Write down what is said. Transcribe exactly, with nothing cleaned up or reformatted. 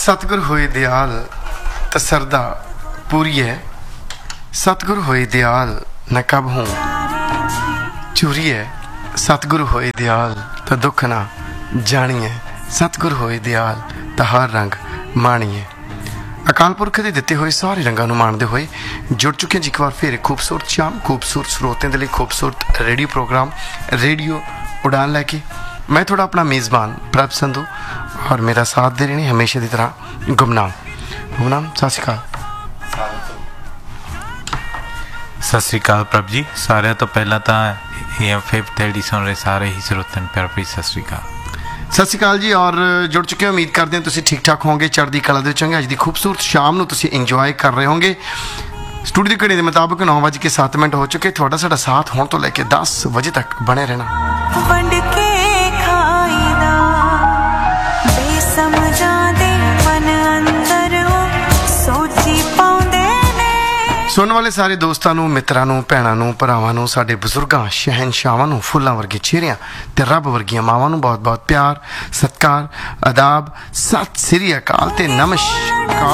सतगुर होए दयाल त सरदा पूरी है, सतगुर होए दयाल न कब हूँ चूरी है, सतगुर होए दयाल त दुख ना जानी है, सतगुर होए दयाल त हर रंग माणी है। अकाल पुरख के दिते हुए सारे रंगों माणते हुए जुड़ चुके हैं जी एक बार फिर खूबसूरत शाम खूबसूरत स्रोतें के लिए खूबसूरत रेडियो प्रोग्राम रेडियो उड़ान लैके मैं थोड़ा अपना मेज़बान प्रभ संधू और मेरा साथ दे रहे हैं हमेशा की तरह गुमनाम। गुमनाम सत श्री अकाल। सत श्री अकाल प्रभ जी। सारे तो पहला तो ये फिफ्थ एडी सुन रहे सारे ही स्रोतों ने प्यार भरी सत श्री अकाल। सत श्री अकाल जी और जुड़ चुके हैं, उम्मीद करते हैं तुम ठीक ठाक होंगे, चढ़दी कला दे चंगे। अज की खूबसूरत शाम तुम इंजॉय कर रहे होंगे। स्टूडियो की घड़ी के मुताबिक नौ बज के सत्त मिनट हो चुके। थोड़ा साडा साथ होने तो लैके दस बजे तक बने रहना। सुनने वाले सारे दोस्तों, मित्रों, भैनों, भरावां, साडे बुजुर्गों, शहनशाहां, फुल्लां वर्गे चेहरियां ते रब वर्गियां मावां नूं बहुत बहुत प्यार, सत्कार, आदाब, सत श्री अकाल ते नमस्कार।